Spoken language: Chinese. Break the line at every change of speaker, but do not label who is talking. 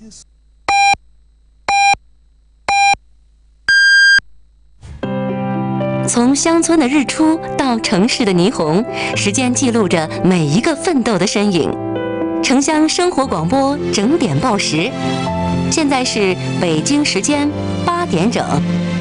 从乡村的日出到城市的霓虹，时间记录着每一个奋斗的身影。城乡生活广播整点报时，现在是北京时间8点整。